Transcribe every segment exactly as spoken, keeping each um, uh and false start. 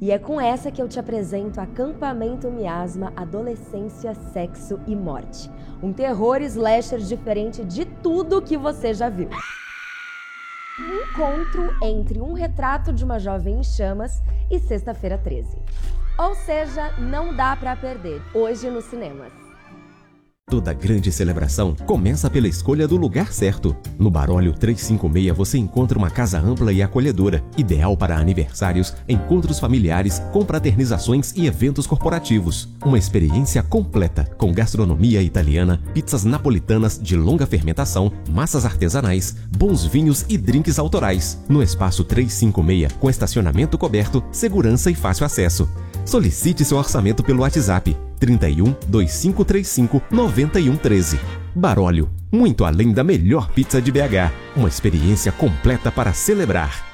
E é com essa que eu te apresento Acampamento Miasma, Adolescência, Sexo e Morte. Um terror slasher diferente de tudo que você já viu. Um encontro entre Um Retrato de uma Jovem em Chamas e Sexta-feira treze. Ou seja, não dá pra perder, hoje nos cinemas. Toda grande celebração começa pela escolha do lugar certo. No Barólio trezentos e cinquenta e seis você encontra uma casa ampla e acolhedora, ideal para aniversários, encontros familiares, confraternizações e eventos corporativos. Uma experiência completa, com gastronomia italiana, pizzas napolitanas de longa fermentação, massas artesanais, bons vinhos e drinks autorais. No Espaço trezentos e cinquenta e seis, com estacionamento coberto, segurança e fácil acesso. Solicite seu orçamento pelo WhatsApp trinta e um, vinte e cinco trinta e cinco, noventa e um treze. Barólio, muito além da melhor pizza de B H. Uma experiência completa para celebrar.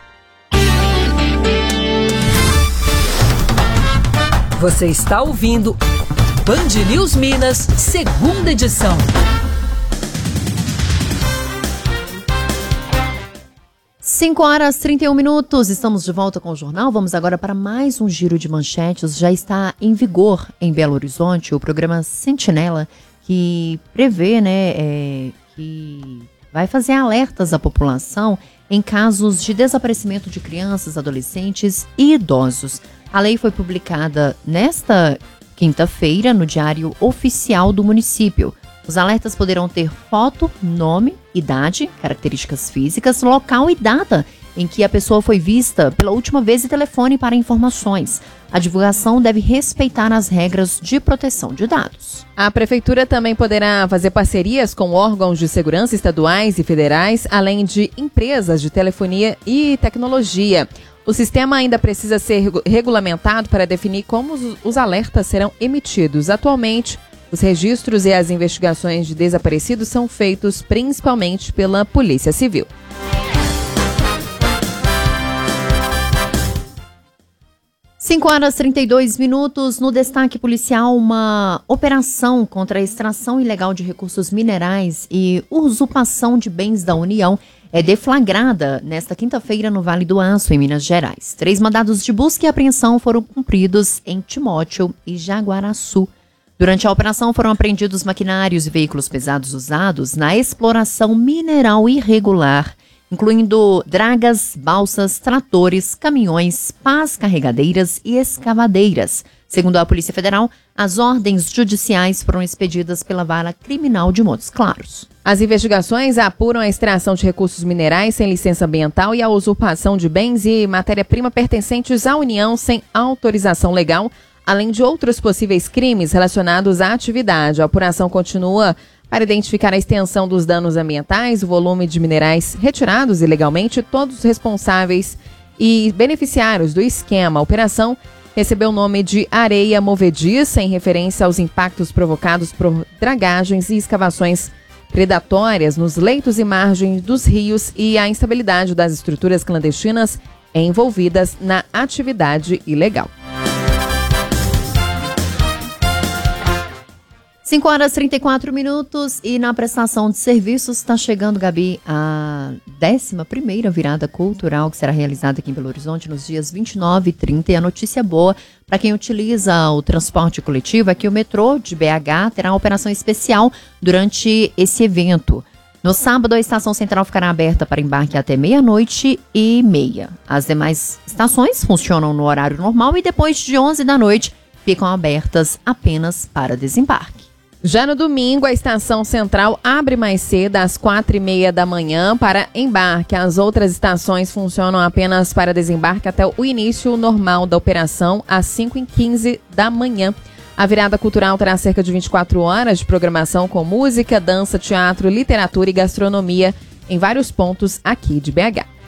Você está ouvindo Band News Minas, segunda edição. cinco horas e trinta e um minutos, estamos de volta com o jornal. Vamos agora para mais um giro de manchetes. Já está em vigor em Belo Horizonte o programa Sentinela, que prevê, né, é, que vai fazer alertas à população em casos de desaparecimento de crianças, adolescentes e idosos. A lei foi publicada nesta quinta-feira no Diário Oficial do município. Os alertas poderão ter foto, nome, idade, características físicas, local e data em que a pessoa foi vista pela última vez e telefone para informações. A divulgação deve respeitar as regras de proteção de dados. A Prefeitura também poderá fazer parcerias com órgãos de segurança estaduais e federais, além de empresas de telefonia e tecnologia. O sistema ainda precisa ser regulamentado para definir como os alertas serão emitidos. Atualmente, os registros e as investigações de desaparecidos são feitos principalmente pela Polícia Civil. cinco horas e trinta e dois minutos. No destaque policial, uma operação contra a extração ilegal de recursos minerais e usurpação de bens da União é deflagrada nesta quinta-feira no Vale do Aço, em Minas Gerais. Três mandados de busca e apreensão foram cumpridos em Timóteo e Jaguaraçu. Durante a operação foram apreendidos maquinários e veículos pesados usados na exploração mineral irregular, incluindo dragas, balsas, tratores, caminhões, pás carregadeiras e escavadeiras. Segundo a Polícia Federal, as ordens judiciais foram expedidas pela Vara Criminal de Montes Claros. As investigações apuram a extração de recursos minerais sem licença ambiental e a usurpação de bens e matéria-prima pertencentes à União sem autorização legal, além de outros possíveis crimes relacionados à atividade. A apuração continua para identificar a extensão dos danos ambientais, o volume de minerais retirados ilegalmente, todos os responsáveis e beneficiários do esquema. A operação recebeu o nome de Areia Movediça, em referência aos impactos provocados por dragagens e escavações predatórias nos leitos e margens dos rios e a instabilidade das estruturas clandestinas envolvidas na atividade ilegal. cinco horas e trinta e quatro minutos e na prestação de serviços está chegando, Gabi, a décima primeira virada cultural que será realizada aqui em Belo Horizonte nos dias vinte e nove e trinta. E a notícia boa para quem utiliza o transporte coletivo é que o metrô de B H terá uma operação especial durante esse evento. No sábado, a estação central ficará aberta para embarque até meia-noite e meia. As demais estações funcionam no horário normal e depois de onze da noite ficam abertas apenas para desembarque. Já no domingo, a estação central abre mais cedo, às quatro e meia da manhã, para embarque. As outras estações funcionam apenas para desembarque até o início normal da operação, às cinco e quinze da manhã. A virada cultural terá cerca de vinte e quatro horas de programação com música, dança, teatro, literatura e gastronomia em vários pontos aqui de B H.